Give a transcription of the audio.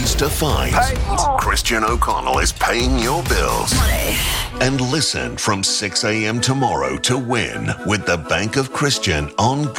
reasons to fight. Christian O'Connell is paying your bills. And listen from 6 a.m. tomorrow to win with the Bank of Christian on